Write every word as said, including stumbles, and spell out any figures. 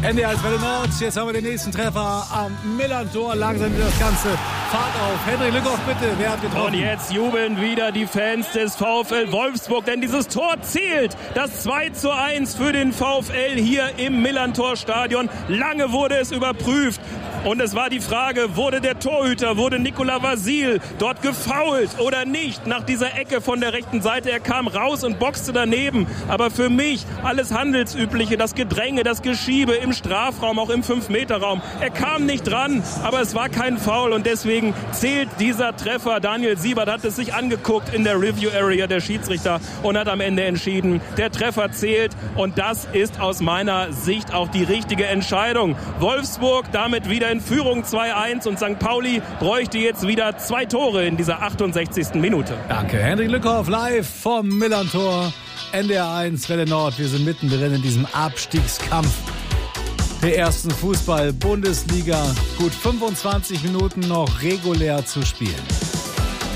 N D R eins Welle Nord, jetzt haben wir den nächsten Treffer am Millerntor. Langsam wird das Ganze Fahrt auf. Henrik Lückhoff, bitte, wer hat getroffen? Und jetzt jubeln wieder die Fans des VfL Wolfsburg, denn dieses Tor zählt. Das zwei zu eins für den VfL hier im Millerntor-Stadion. Lange wurde es überprüft. Und es war die Frage, wurde der Torhüter, wurde Nicolas Vasil dort gefoult oder nicht? Nach dieser Ecke von der rechten Seite, er kam raus und boxte daneben. Aber für mich alles Handelsübliche, das Gedränge, das Geschiebe im Strafraum, auch im fünf Meter Raum. Er kam nicht dran, aber es war kein Foul und deswegen zählt dieser Treffer. Daniel Siebert hat es sich angeguckt in der Review Area, der Schiedsrichter, und hat am Ende entschieden, der Treffer zählt und das ist aus meiner Sicht auch die richtige Entscheidung. Wolfsburg damit wieder in Führung zwei eins und Sankt Pauli bräuchte jetzt wieder zwei Tore in dieser achtundsechzigsten Minute. Danke, Henrik Lückhoff live vom Millerntor. N D R eins Welle Nord, wir sind mittendrin in diesem Abstiegskampf der ersten Fußball-Bundesliga. Gut fünfundzwanzig Minuten noch regulär zu spielen.